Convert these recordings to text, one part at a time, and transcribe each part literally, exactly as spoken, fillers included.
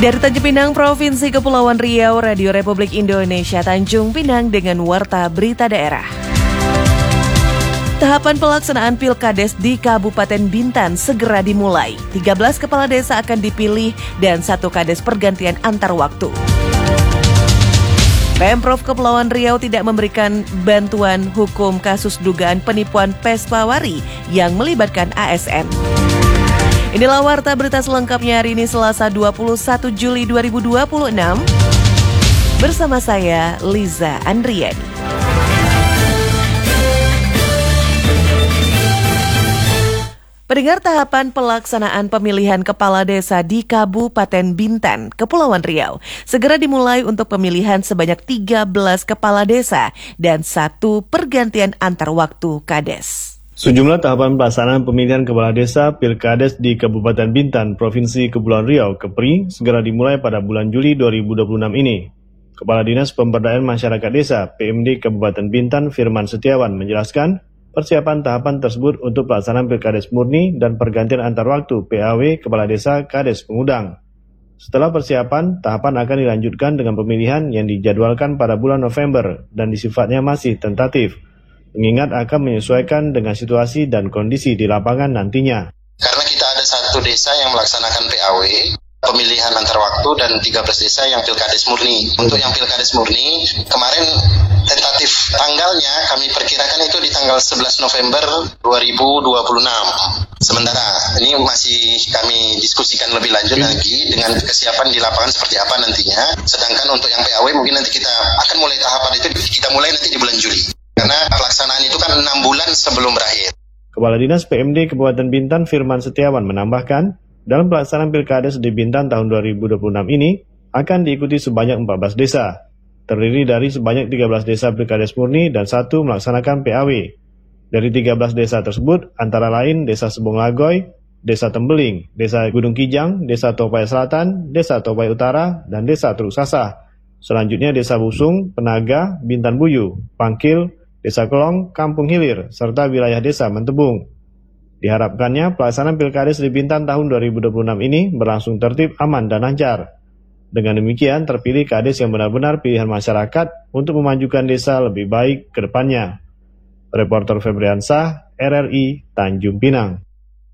Dari Tanjung Pinang, Provinsi Kepulauan Riau, Radio Republik Indonesia Tanjung Pinang dengan Warta Berita Daerah. Tahapan pelaksanaan Pilkades di Kabupaten Bintan segera dimulai. tiga belas kepala desa akan dipilih dan satu kades pergantian antar waktu. Pemprov Kepulauan Riau tidak memberikan bantuan hukum kasus dugaan penipuan Pespawari yang melibatkan A S N. Inilah Warta Berita selengkapnya hari ini Selasa dua puluh satu Juli dua ribu dua puluh enam. Bersama saya, Liza Andriani. Pendengar, tahapan pelaksanaan pemilihan kepala desa di Kabupaten Bintan, Kepulauan Riau, segera dimulai untuk pemilihan sebanyak tiga belas kepala desa dan satu pergantian antar waktu kades. Sejumlah tahapan pelaksanaan pemilihan kepala desa Pilkades di Kabupaten Bintan, Provinsi Kepulauan Riau, Kepri, segera dimulai pada bulan Juli dua ribu dua puluh enam ini. Kepala Dinas Pemberdayaan Masyarakat Desa P M D Kabupaten Bintan, Firman Setiawan, menjelaskan persiapan tahapan tersebut untuk pelaksanaan Pilkades murni dan pergantian antar waktu P A W Kepala Desa Kades Pengudang. Setelah persiapan, tahapan akan dilanjutkan dengan pemilihan yang dijadwalkan pada bulan November dan sifatnya masih tentatif, mengingat akan menyesuaikan dengan situasi dan kondisi di lapangan nantinya. Karena kita ada satu desa yang melaksanakan P A W, pemilihan antar waktu, dan tiga belas desa yang Pilkades murni. Untuk yang Pilkades murni, kemarin tentatif tanggalnya kami perkirakan itu di tanggal sebelas November dua ribu dua puluh enam. Sementara ini masih kami diskusikan lebih lanjut lagi dengan kesiapan di lapangan seperti apa nantinya. Sedangkan untuk yang P A W mungkin nanti kita akan mulai tahapan itu, kita mulai nanti di bulan Juli. Karena pelaksanaan itu kan enam bulan sebelum berakhir. Kepala Dinas P M D Kabupaten Bintan Firman Setiawan menambahkan, dalam pelaksanaan Pilkades di Bintan tahun dua ribu dua puluh enam ini akan diikuti sebanyak empat belas desa, terdiri dari sebanyak tiga belas desa Pilkades murni dan satu melaksanakan P A W. Dari tiga belas desa tersebut, antara lain Desa Sebong Lagoy, Desa Tembeling, Desa Gunung Kijang, Desa Topai Selatan, Desa Topai Utara, dan Desa Teluk Sasah. Selanjutnya Desa Busung, Penaga, Bintan Buyu, Pangkil, Desa Kelong, Kampung Hilir, serta wilayah Desa Mentebung. Diharapkannya pelaksanaan Pilkades di Bintan tahun dua ribu dua puluh enam ini berlangsung tertib, aman, dan lancar. Dengan demikian terpilih kades yang benar-benar pilihan masyarakat untuk memajukan desa lebih baik ke depannya. Reporter Febriansah, R R I, Tanjung Pinang.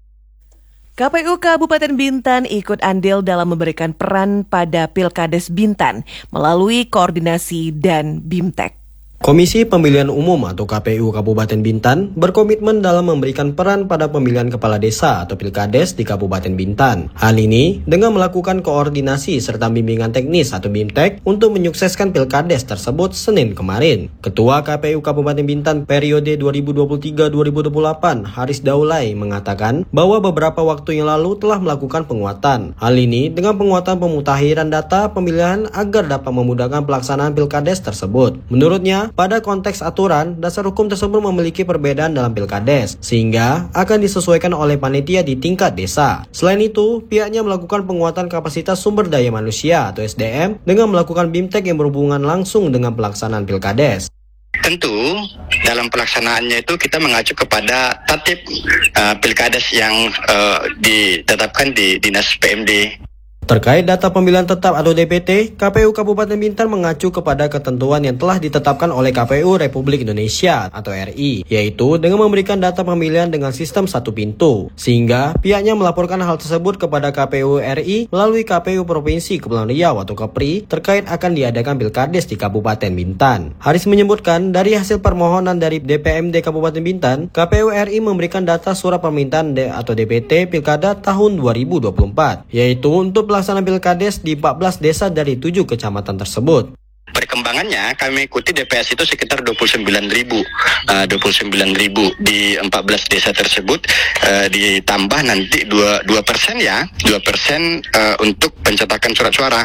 K P U Kabupaten Bintan ikut andil dalam memberikan peran pada Pilkades Bintan melalui koordinasi dan BIMTEK. Komisi Pemilihan Umum atau K P U Kabupaten Bintan berkomitmen dalam memberikan peran pada pemilihan kepala desa atau Pilkades di Kabupaten Bintan. Hal ini dengan melakukan koordinasi serta bimbingan teknis atau BIMTEK untuk menyukseskan Pilkades tersebut Senin kemarin. Ketua K P U Kabupaten Bintan periode dua ribu dua puluh tiga sampai dua ribu dua puluh delapan, Haris Daulay, mengatakan bahwa beberapa waktu yang lalu telah melakukan penguatan. Hal ini dengan penguatan pemutakhiran data pemilihan agar dapat memudahkan pelaksanaan Pilkades tersebut. Menurutnya, pada konteks aturan, dasar hukum tersebut memiliki perbedaan dalam Pilkades, sehingga akan disesuaikan oleh panitia di tingkat desa. Selain itu, pihaknya melakukan penguatan kapasitas sumber daya manusia atau S D M dengan melakukan BIMTEK yang berhubungan langsung dengan pelaksanaan Pilkades. Tentu dalam pelaksanaannya itu kita mengacu kepada tatib uh, Pilkades yang uh, ditetapkan di Dinas P M D. Terkait data pemilihan tetap atau D P T, K P U Kabupaten Bintan mengacu kepada ketentuan yang telah ditetapkan oleh K P U Republik Indonesia atau R I, yaitu dengan memberikan data pemilihan dengan sistem satu pintu, sehingga pihaknya melaporkan hal tersebut kepada K P U R I melalui K P U Provinsi Kepulauan Riau atau Kepri terkait akan diadakan Pilkades di Kabupaten Bintan. Haris menyebutkan dari hasil permohonan dari D P M D Kabupaten Bintan, K P U R I memberikan data surat permintaan D atau D P T Pilkada tahun dua ribu dua puluh empat, yaitu untuk pelaksanaan Pilkades di empat belas desa dari tujuh kecamatan tersebut. Perkembangannya kami ikuti D P S itu sekitar dua puluh sembilan ribu, uh, dua puluh sembilan ribu di empat belas desa tersebut, uh, ditambah nanti dua persen ya, dua persen uh, untuk pencetakan surat suara.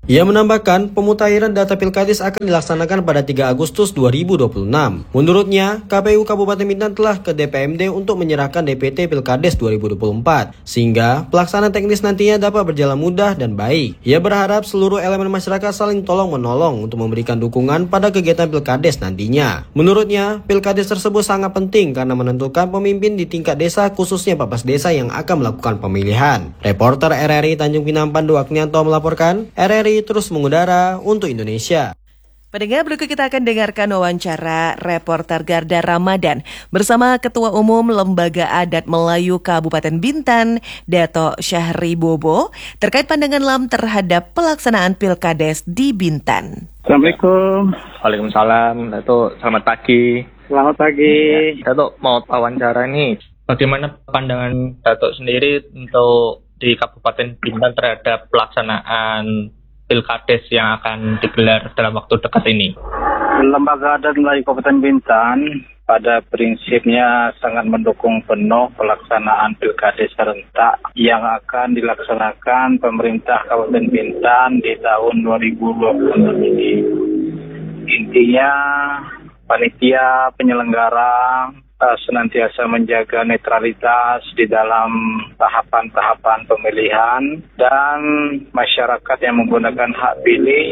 Ia menambahkan, pemutahiran data Pilkades akan dilaksanakan pada tiga Agustus dua ribu dua puluh enam. Menurutnya, K P U Kabupaten Bintan telah ke D P M D untuk menyerahkan D P T Pilkades dua ribu dua puluh empat, sehingga pelaksanaan teknis nantinya dapat berjalan mudah dan baik. Ia berharap seluruh elemen masyarakat saling tolong-menolong untuk memberikan dukungan pada kegiatan Pilkades nantinya. Menurutnya, Pilkades tersebut sangat penting karena menentukan pemimpin di tingkat desa, khususnya empat belas desa yang akan melakukan pemilihan. Reporter R R I Tanjung Pinang Pandu Agnianto melaporkan, R R I terus mengudara untuk Indonesia. Pendengar, berikut kita akan dengarkan wawancara reporter Garda Ramadan bersama Ketua Umum Lembaga Adat Melayu Kabupaten Bintan, Dato Syahri Bobo, terkait pandangan L A M terhadap pelaksanaan Pilkades di Bintan. Assalamualaikum. Waalaikumsalam, Dato. Selamat pagi. Selamat pagi. Ya, Dato, mau wawancara nih. Bagaimana pandangan Dato sendiri untuk di Kabupaten Bintan terhadap pelaksanaan Pilkades yang akan digelar dalam waktu dekat ini? Lembaga Adat Melayu Kabupaten Bintan pada prinsipnya sangat mendukung penuh pelaksanaan Pilkades serentak yang akan dilaksanakan pemerintah Kabupaten Bintan di tahun dua ribu dua puluh enam ini. Intinya, panitia penyelenggara Uh, senantiasa menjaga netralitas di dalam tahapan-tahapan pemilihan dan masyarakat yang menggunakan hak pilih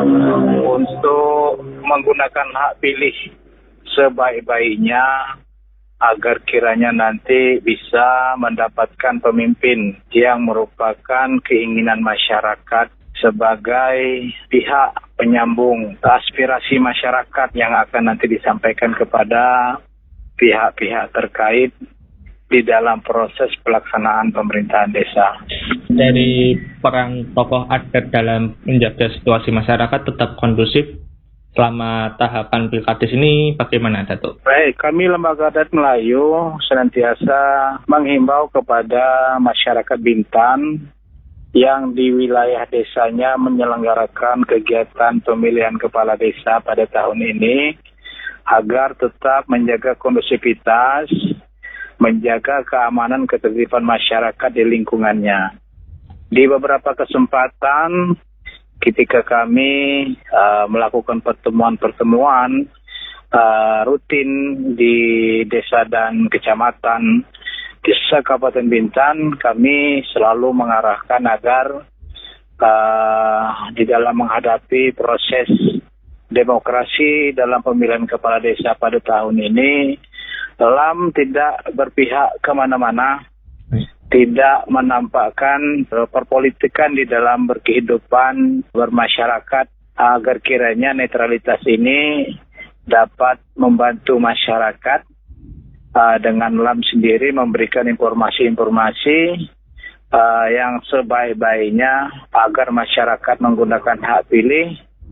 untuk menggunakan hak pilih sebaik-baiknya agar kiranya nanti bisa mendapatkan pemimpin yang merupakan keinginan masyarakat sebagai pihak penyambung aspirasi masyarakat yang akan nanti disampaikan kepada pihak-pihak terkait di dalam proses pelaksanaan pemerintahan desa. Dari peran tokoh adat dalam menjaga situasi masyarakat tetap kondusif selama tahapan Pilkades ini bagaimana, Dato? Baik, kami Lembaga Adat Melayu senantiasa menghimbau kepada masyarakat Bintan yang di wilayah desanya menyelenggarakan kegiatan pemilihan kepala desa pada tahun ini agar tetap menjaga kondusivitas, menjaga keamanan ketertiban masyarakat di lingkungannya. Di beberapa kesempatan ketika kami uh, melakukan pertemuan-pertemuan uh, rutin di desa dan kecamatan desa Kabupaten Bintan, kami selalu mengarahkan agar uh, di dalam menghadapi proses demokrasi dalam pemilihan kepala desa pada tahun ini, L A M tidak berpihak kemana-mana, tidak menampakkan perpolitikan di dalam berkehidupan bermasyarakat agar kiranya netralitas ini dapat membantu masyarakat uh, dengan L A M sendiri memberikan informasi-informasi uh, yang sebaik-baiknya agar masyarakat menggunakan hak pilih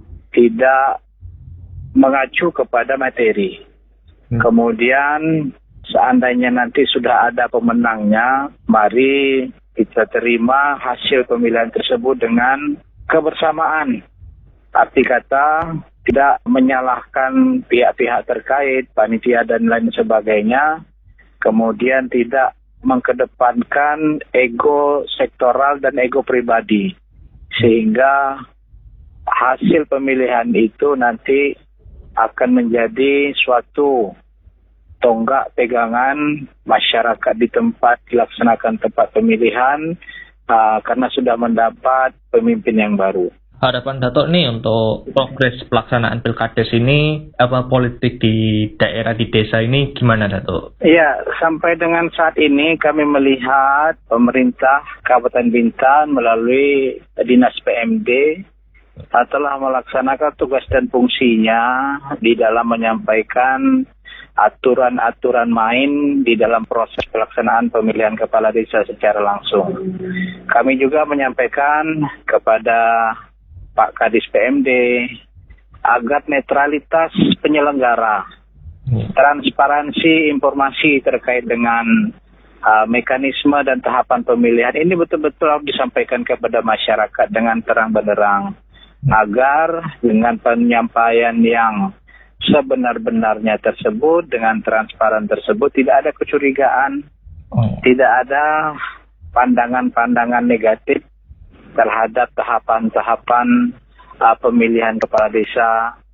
tidak mengacu kepada materi. Hmm. Kemudian seandainya nanti sudah ada pemenangnya, mari kita terima hasil pemilihan tersebut dengan kebersamaan. Arti kata tidak menyalahkan pihak-pihak terkait, panitia dan lain sebagainya, kemudian tidak mengedepankan ego sektoral dan ego pribadi, sehingga hasil pemilihan itu nanti akan menjadi suatu tonggak pegangan masyarakat di tempat dilaksanakan tempat pemilihan uh, karena sudah mendapat pemimpin yang baru. Harapan Dato' nih untuk progres pelaksanaan Pilkades ini, apa politik di daerah, di desa ini gimana, Dato'? Iya, sampai dengan saat ini kami melihat pemerintah Kabupaten Bintan melalui Dinas P M D telah melaksanakan tugas dan fungsinya di dalam menyampaikan aturan-aturan main di dalam proses pelaksanaan pemilihan kepala desa secara langsung. Kami juga menyampaikan kepada Pak Kadis P M D agar netralitas penyelenggara, transparansi informasi terkait dengan uh, mekanisme dan tahapan pemilihan ini betul-betul harus disampaikan kepada masyarakat dengan terang benderang, agar dengan penyampaian yang sebenar-benarnya tersebut, dengan transparan tersebut, tidak ada kecurigaan, oh. tidak ada pandangan-pandangan negatif terhadap tahapan-tahapan uh, pemilihan kepala desa